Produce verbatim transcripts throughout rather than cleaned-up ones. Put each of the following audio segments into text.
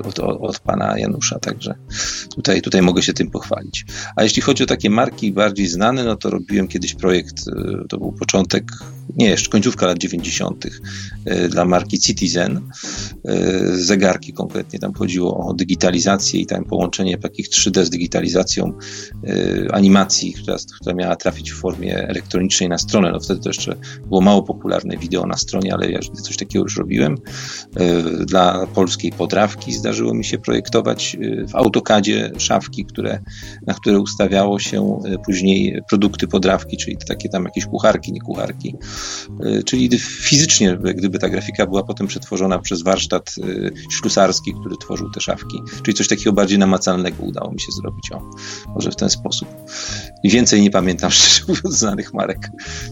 od, od pana Janusza, także tutaj, tutaj mogę się tym pochwalić. A jeśli chodzi o takie marki bardziej znane, no to robiłem kiedyś projekt, to był początek, nie, jeszcze końcówka lat dziewięćdziesiątych dla marki Citizen, zegarki konkretnie, tam chodziło o digitalizację i tam połączenie takich trzy D z digitalizacją animacji, która, która miała trafić w formie elektronicznej na stronę. No wtedy to jeszcze było mało popularne wideo na stronie, ale ja coś takiego już robiłem. Dla polskiej Podrawki zdarzyło mi się projektować w AutoCADzie szafki, które, na które ustawiało się później produkty Podrawki, czyli takie tam jakieś kucharki, nie kucharki. Czyli fizycznie, gdyby ta grafika była potem przetworzona przez warsztat ślusarski, który tworzył te szafki. Czyli coś takiego bardziej namacalnego udało mi się zrobić. O, może w ten sposób. I więcej nie pamiętam, szczerze mówiąc, znanych marek.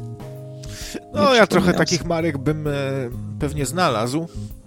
No, ja trochę takich marek bym e, pewnie znalazł,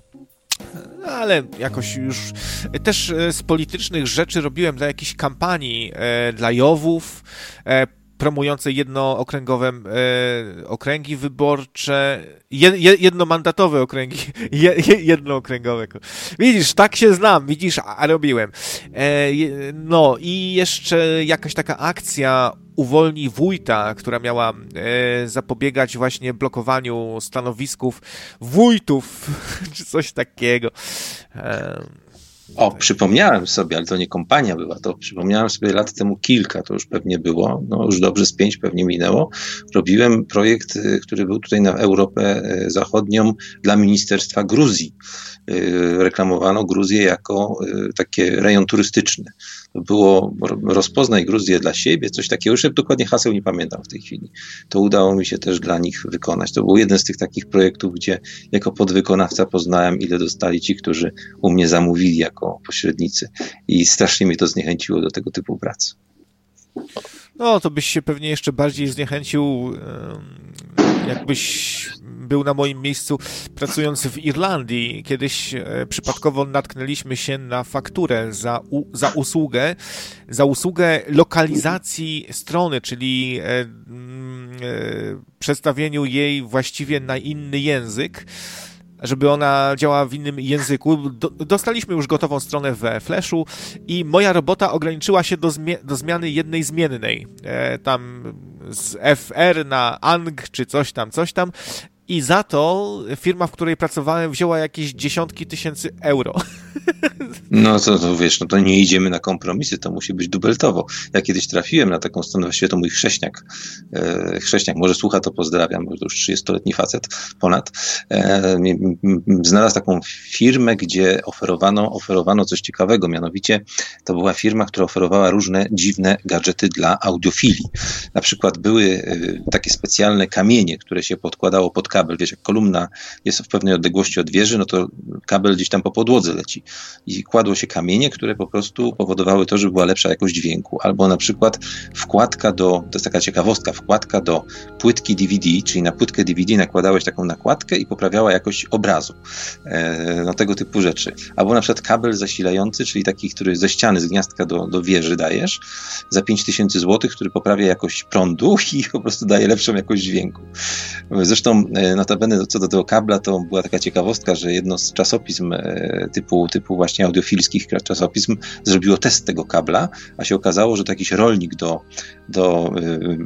ale jakoś już też e, z politycznych rzeczy robiłem dla jakichś kampanii, e, dla Jowów, e, promujące jednookręgowe e, okręgi wyborcze, je, jednomandatowe okręgi, je, jednookręgowe. Widzisz, tak się znam, widzisz, a robiłem. E, no i jeszcze jakaś taka akcja Uwolnij Wójta, która miała e, zapobiegać właśnie blokowaniu stanowisków wójtów, czy coś takiego. E, O, przypomniałem sobie, ale to nie kompania była, to przypomniałem sobie lat temu kilka, to już pewnie było, no już dobrze z pięć pewnie minęło. Robiłem projekt, który był tutaj na Europę Zachodnią dla Ministerstwa Gruzji. Reklamowano Gruzję jako taki rejon turystyczny. To było rozpoznaj Gruzję dla siebie, coś takiego, już dokładnie haseł nie pamiętam w tej chwili. To udało mi się też dla nich wykonać. To był jeden z tych takich projektów, gdzie jako podwykonawca poznałem, ile dostali ci, którzy u mnie zamówili jako pośrednicy i strasznie mnie to zniechęciło do tego typu pracy. No, to byś się pewnie jeszcze bardziej zniechęcił, jakbyś był na moim miejscu pracując w Irlandii. Kiedyś przypadkowo natknęliśmy się na fakturę za, u, za usługę, za usługę lokalizacji strony, czyli e, e, przedstawieniu jej właściwie na inny język, żeby ona działała w innym języku. Do, dostaliśmy już gotową stronę we Flashu i moja robota ograniczyła się do, zmie- do zmiany jednej zmiennej. E, tam z F R na ang, czy coś tam, coś tam. I za to firma, w której pracowałem, wzięła jakieś dziesiątki tysięcy euro. No to, to wiesz, no to nie idziemy na kompromisy, to musi być dubeltowo. Ja kiedyś trafiłem na taką stronę, właściwie to mój chrześniak, e, chrześniak, może słucha, to pozdrawiam, bo to już trzydziestoletni facet ponad, e, znalazł taką firmę, gdzie oferowano, oferowano coś ciekawego, mianowicie to była firma, która oferowała różne dziwne gadżety dla audiofilii. Na przykład były e, takie specjalne kamienie, które się podkładało pod kabel, wiesz, jak kolumna jest w pewnej odległości od wieży, no to kabel gdzieś tam po podłodze leci i kładło się kamienie, które po prostu powodowały to, żeby była lepsza jakość dźwięku, albo na przykład wkładka do, to jest taka ciekawostka, wkładka do płytki D V D, czyli na płytkę D V D nakładałeś taką nakładkę i poprawiała jakość obrazu, e, no tego typu rzeczy, albo na przykład kabel zasilający, czyli taki, który ze ściany, z gniazdka do, do wieży dajesz za pięć tysięcy złotych, który poprawia jakość prądu i po prostu daje lepszą jakość dźwięku. Zresztą notabene co do tego kabla, to była taka ciekawostka, że jedno z czasopism typu, typu właśnie audiofilskich czasopism zrobiło test tego kabla, a się okazało, że to jakiś rolnik do, do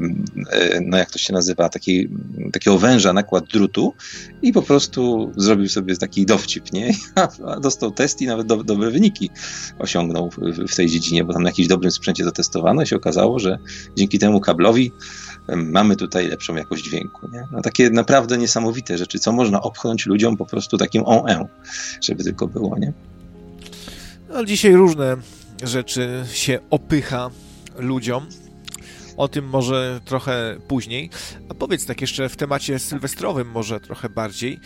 no jak to się nazywa, takiej, takiego węża nakład drutu i po prostu zrobił sobie taki dowcip, nie? A dostał test i nawet do, dobre wyniki osiągnął w, w tej dziedzinie, bo tam na jakimś dobrym sprzęcie zatestowano i się okazało, że dzięki temu kablowi mamy tutaj lepszą jakość dźwięku. Nie? No takie naprawdę niesamowite rzeczy, co można opchnąć ludziom po prostu takim on-en, żeby tylko było, nie? No, dzisiaj różne rzeczy się opycha ludziom. O tym może trochę później. A powiedz tak jeszcze w temacie sylwestrowym może trochę bardziej.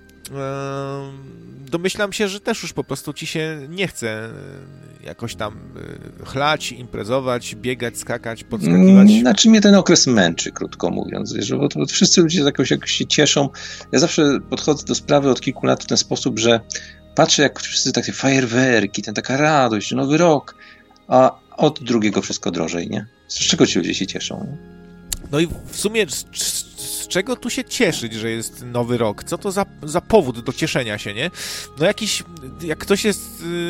Domyślam się, że też już po prostu ci się nie chce jakoś tam chlać, imprezować, biegać, skakać, podskakiwać. Znaczy mnie ten okres męczy, krótko mówiąc, wiesz, bo, bo wszyscy ludzie jakoś, jakoś się cieszą. Ja zawsze podchodzę do sprawy od kilku lat w ten sposób, że patrzę, jak wszyscy takie fajerwerki, ten taka radość, nowy rok, a od drugiego wszystko drożej, nie? Z czego ci ludzie się cieszą? Nie? No i w sumie z, z czego tu się cieszyć, że jest nowy rok? Co to za, za powód do cieszenia się, nie? No jakiś, jak ktoś jest